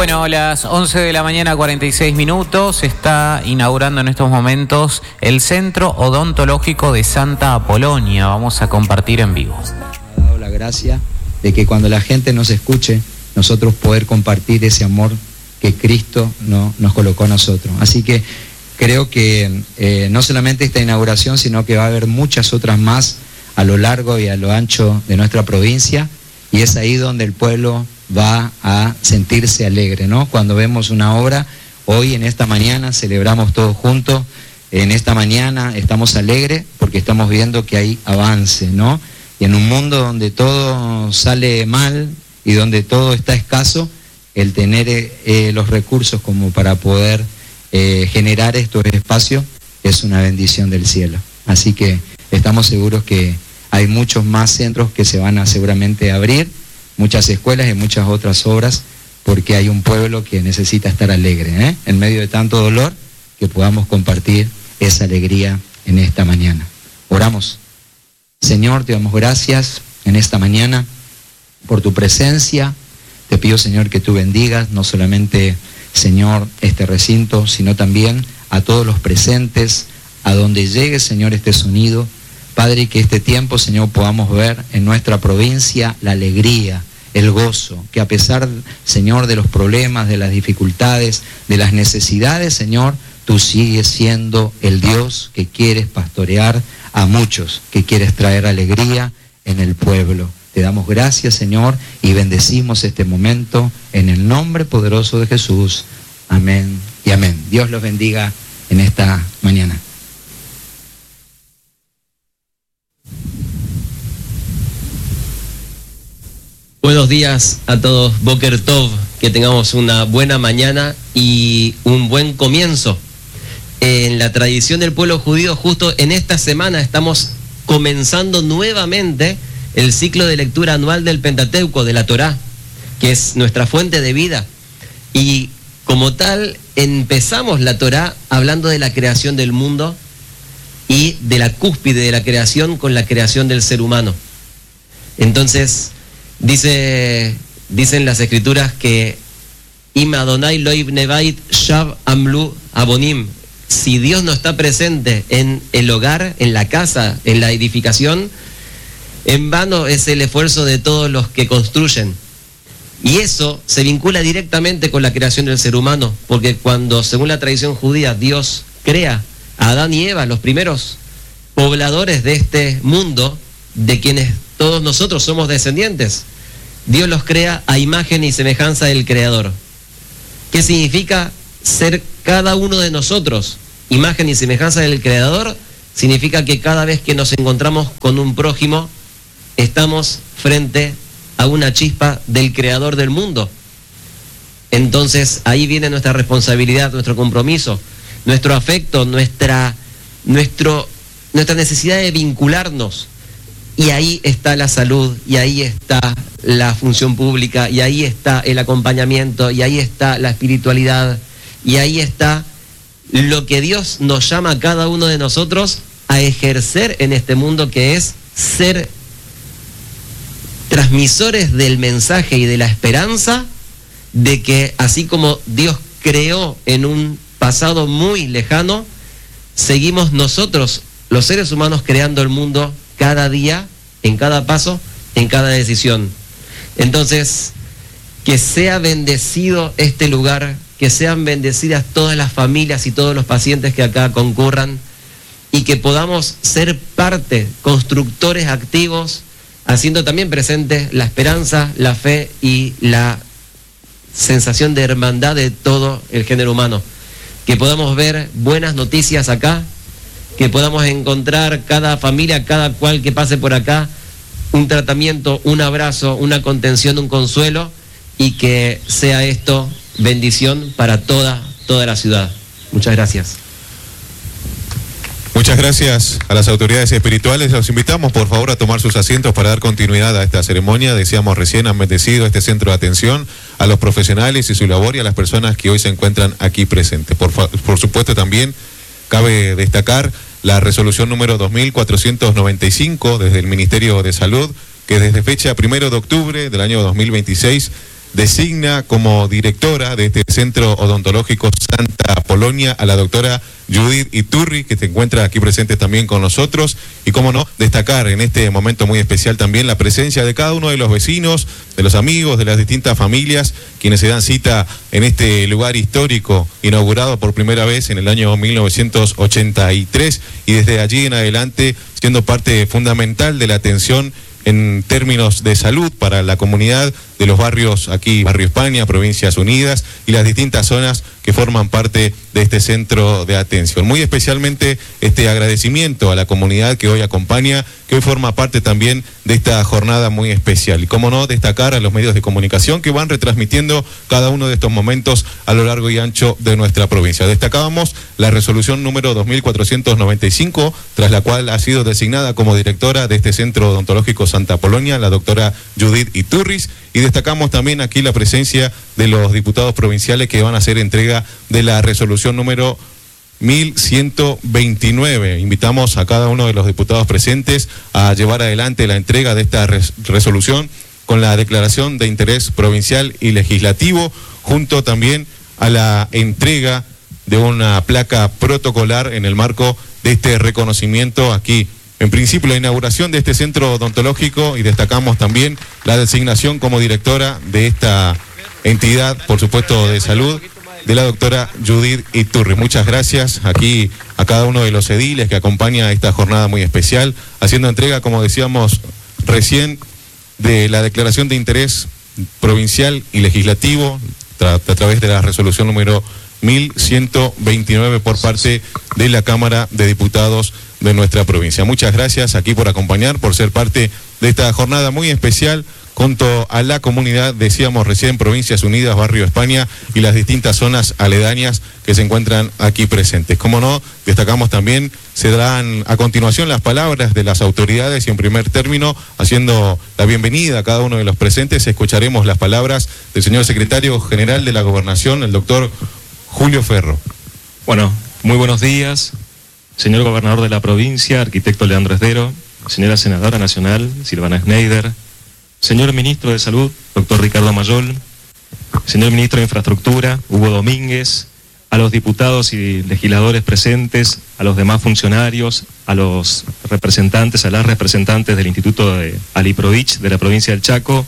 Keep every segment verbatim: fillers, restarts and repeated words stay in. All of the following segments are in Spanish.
Bueno, a las once de la mañana, cuarenta y seis minutos, se está inaugurando en estos momentos el Centro Odontológico de Santa Apolonia. Vamos a compartir en vivo. Me ha dado la gracia de que cuando la gente nos escuche, nosotros poder compartir ese amor que Cristo no, nos colocó a nosotros. Así que creo que eh, no solamente esta inauguración, sino que va a haber muchas otras más a lo largo y a lo ancho de nuestra provincia, y es ahí donde el pueblo va a sentirse alegre, ¿no? Cuando vemos una obra, hoy en esta mañana celebramos todos juntos, en esta mañana estamos alegres porque estamos viendo que hay avance, ¿no? Y en un mundo donde todo sale mal y donde todo está escaso, el tener eh, los recursos como para poder eh, generar estos espacios es una bendición del cielo. Así que estamos seguros que hay muchos más centros que se van a seguramente abrir, muchas escuelas y muchas otras obras, porque hay un pueblo que necesita estar alegre, ¿eh? En medio de tanto dolor, que podamos compartir esa alegría en esta mañana. Oramos. Señor, te damos gracias en esta mañana por tu presencia. Te pido, Señor, que tú bendigas no solamente, Señor, este recinto, sino también a todos los presentes, a donde llegue, Señor, este sonido. Padre, que este tiempo, Señor, podamos ver en nuestra provincia la alegría, el gozo, que a pesar, Señor, de los problemas, de las dificultades, de las necesidades, Señor, tú sigues siendo el Dios que quieres pastorear a muchos, que quieres traer alegría en el pueblo. Te damos gracias, Señor, y bendecimos este momento en el nombre poderoso de Jesús. Amén y amén. Dios los bendiga en esta mañana. Buenos días a todos, Boker Tov, que tengamos una buena mañana y un buen comienzo. En la tradición del pueblo judío, justo en esta semana estamos comenzando nuevamente el ciclo de lectura anual del Pentateuco, de la Torá, que es nuestra fuente de vida. Y como tal, empezamos la Torá hablando de la creación del mundo y de la cúspide de la creación con la creación del ser humano. Entonces, Dice, dicen las escrituras que Im Adonai lo ibne bait shav amlu abonim. Si Dios no está presente en el hogar, en la casa, en la edificación, en vano es el esfuerzo de todos los que construyen. Y eso se vincula directamente con la creación del ser humano, porque cuando, según la tradición judía, Dios crea a Adán y Eva, los primeros pobladores de este mundo, de quienes todos nosotros somos descendientes, Dios los crea a imagen y semejanza del Creador. ¿Qué significa ser cada uno de nosotros imagen y semejanza del Creador? Significa que cada vez que nos encontramos con un prójimo, estamos frente a una chispa del Creador del mundo. Entonces ahí viene nuestra responsabilidad, nuestro compromiso, nuestro afecto, nuestra, nuestro, nuestra necesidad de vincularnos. Y ahí está la salud, y ahí está la función pública, y ahí está el acompañamiento, y ahí está la espiritualidad, y ahí está lo que Dios nos llama a cada uno de nosotros a ejercer en este mundo, que es ser transmisores del mensaje y de la esperanza de que así como Dios creó en un pasado muy lejano, seguimos nosotros, los seres humanos, creando el mundo cada día, en cada paso, en cada decisión. Entonces, que sea bendecido este lugar, que sean bendecidas todas las familias y todos los pacientes que acá concurran, y que podamos ser parte, constructores activos, haciendo también presente la esperanza, la fe y la sensación de hermandad de todo el género humano. Que podamos ver buenas noticias acá, que podamos encontrar cada familia, cada cual que pase por acá, un tratamiento, un abrazo, una contención, un consuelo, y que sea esto bendición para toda, toda la ciudad. Muchas gracias. Muchas gracias a las autoridades espirituales. Los invitamos, por favor, a tomar sus asientos para dar continuidad a esta ceremonia. Decíamos recién, han bendecido este centro de atención a los profesionales y su labor y a las personas que hoy se encuentran aquí presentes. Por, por supuesto, también cabe destacar la resolución número dos mil cuatrocientos noventa y cinco desde el Ministerio de Salud, que desde fecha primero de octubre del año dos mil veintiséis designa como directora de este Centro Odontológico Santa Apolonia a la doctora Judith Iturri, que se encuentra aquí presente también con nosotros, y cómo no, destacar en este momento muy especial también la presencia de cada uno de los vecinos, de los amigos, de las distintas familias, quienes se dan cita en este lugar histórico, inaugurado por primera vez en el año mil novecientos ochenta y tres, y desde allí en adelante siendo parte fundamental de la atención en términos de salud para la comunidad de los barrios aquí, Barrio España, Provincias Unidas y las distintas zonas que forman parte de este centro de atención. Muy especialmente este agradecimiento a la comunidad que hoy acompaña, que hoy forma parte también de esta jornada muy especial. Y cómo no, destacar a los medios de comunicación que van retransmitiendo cada uno de estos momentos a lo largo y ancho de nuestra provincia. Destacábamos la resolución número dos mil cuatrocientos noventa y cinco, tras la cual ha sido designada como directora de este Centro Odontológico Santa Apolonia la doctora Judith Iturris, y destacamos también aquí la presencia de los diputados provinciales que van a hacer entrega de la resolución número mil ciento veintinueve. Invitamos a cada uno de los diputados presentes a llevar adelante la entrega de esta res resolución con la declaración de interés provincial y legislativo, junto también a la entrega de una placa protocolar en el marco de este reconocimiento aquí. En principio, la inauguración de este centro odontológico, y destacamos también la designación como directora de esta entidad, por supuesto, de salud, de la doctora Judith Iturri. Muchas gracias aquí a cada uno de los ediles que acompaña esta jornada muy especial, haciendo entrega, como decíamos recién, de la declaración de interés provincial y legislativo tra a través de la resolución número mil ciento veintinueve por parte de la Cámara de Diputados de nuestra provincia. Muchas gracias aquí por acompañar, por ser parte de esta jornada muy especial junto a la comunidad, decíamos recién, Provincias Unidas, Barrio España y las distintas zonas aledañas que se encuentran aquí presentes. Como no, destacamos también, se darán a continuación las palabras de las autoridades y en primer término, haciendo la bienvenida a cada uno de los presentes, escucharemos las palabras del señor secretario general de la Gobernación, el doctor Julio Ferro. Bueno, muy buenos días, señor gobernador de la provincia, arquitecto Leandro Esdero, señora senadora nacional, Silvana Schneider, señor ministro de Salud, doctor Ricardo Mayol, señor ministro de Infraestructura, Hugo Domínguez, a los diputados y legisladores presentes, a los demás funcionarios, a los representantes, a las representantes del Instituto de Aliprovich de la provincia del Chaco,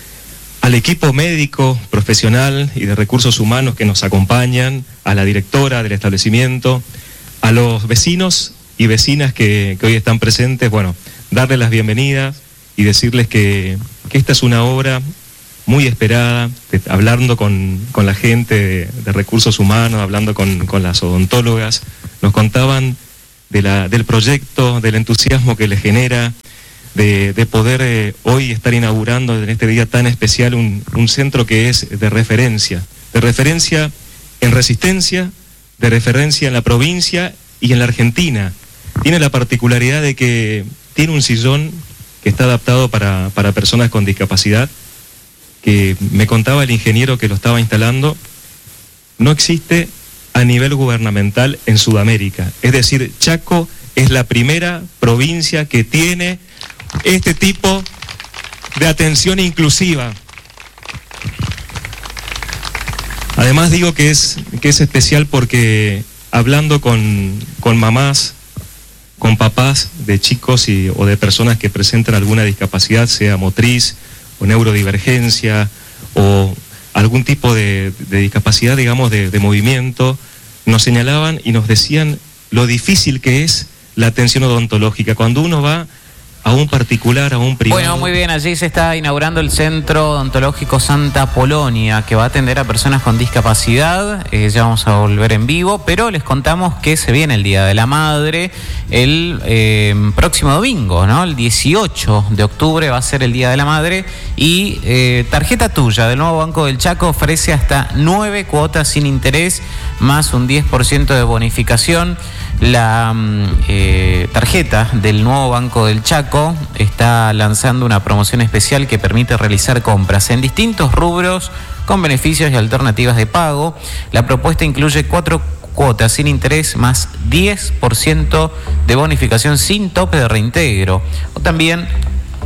al equipo médico, profesional y de recursos humanos que nos acompañan, a la directora del establecimiento, a los vecinos y vecinas que, que hoy están presentes, bueno, darles las bienvenidas y decirles que, que esta es una obra muy esperada, de, hablando con, con la gente de, de recursos humanos, hablando con, con las odontólogas, nos contaban de la, del proyecto, del entusiasmo que les genera, de, de poder eh, hoy estar inaugurando en este día tan especial un, un centro que es de referencia, de referencia en resistencia, de referencia en la provincia y en la Argentina. Tiene la particularidad de que tiene un sillón que está adaptado para, para personas con discapacidad, que me contaba el ingeniero que lo estaba instalando, no existe a nivel gubernamental en Sudamérica. Es decir, Chaco es la primera provincia que tiene este tipo de atención inclusiva. Además digo que es, que es especial porque hablando con, con mamás, con papás de chicos y, o de personas que presentan alguna discapacidad, sea motriz o neurodivergencia o algún tipo de, de discapacidad, digamos, de, de movimiento, nos señalaban y nos decían lo difícil que es la atención odontológica. Cuando uno va a un particular, a un privado. Bueno, muy bien, allí se está inaugurando el Centro Odontológico Santa Apolonia, que va a atender a personas con discapacidad. Eh, ya vamos a volver en vivo, pero les contamos que se viene el Día de la Madre el eh, próximo domingo, ¿no? El dieciocho de octubre va a ser el Día de la Madre y eh, Tarjeta Tuya del Nuevo Banco del Chaco ofrece hasta nueve cuotas sin interés más un diez por ciento de bonificación. La eh, tarjeta del Nuevo Banco del Chaco está lanzando una promoción especial que permite realizar compras en distintos rubros con beneficios y alternativas de pago. La propuesta incluye cuatro cuotas sin interés más diez por ciento de bonificación sin tope de reintegro. O también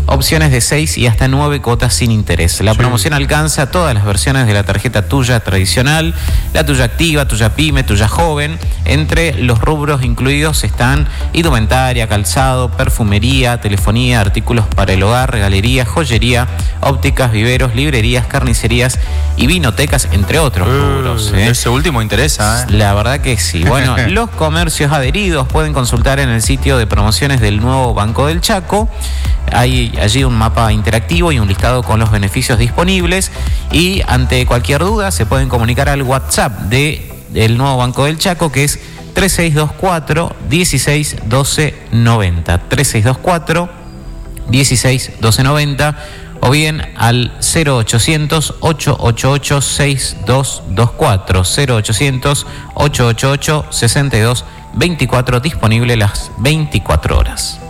opciones de seis y hasta nueve cuotas sin interés. La Sí. promoción alcanza todas las versiones de la tarjeta Tuya tradicional, la Tuya Activa, Tuya Pyme, Tuya Joven. Entre los rubros incluidos están indumentaria, calzado, perfumería, telefonía, artículos para el hogar, regalería, joyería, ópticas, viveros, librerías, carnicerías y vinotecas, entre otros rubros. Uh, ¿eh? Ese último interesa, ¿eh? La verdad que sí. Bueno, los comercios adheridos pueden consultar en el sitio de promociones del nuevo Banco del Chaco. Hay allí un mapa interactivo y un listado con los beneficios disponibles. Y ante cualquier duda se pueden comunicar al WhatsApp de, del nuevo Banco del Chaco, que es tres seis dos cuatro, dieciséis, doce, noventa. tres seis dos cuatro, dieciséis, doce, noventa. O bien al cero ochocientos, ocho ocho ocho, seis dos dos cuatro, cero ochocientos, ocho ocho ocho, seis dos dos cuatro, disponible las veinticuatro horas.